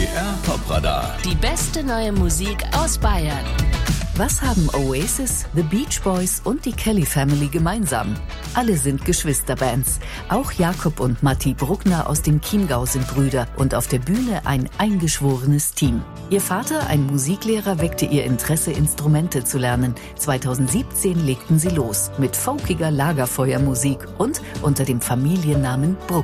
BR Top-Radar. Die beste neue Musik aus Bayern. Was haben Oasis, The Beach Boys und die Kelly Family gemeinsam? Alle sind Geschwisterbands. Auch Jakob und Matti Bruckner aus dem Chiemgau sind Brüder und auf der Bühne ein eingeschworenes Team. Ihr Vater, ein Musiklehrer, weckte ihr Interesse, Instrumente zu lernen. 2017 legten sie los mit folkiger Lagerfeuermusik und unter dem Familiennamen Bruckner.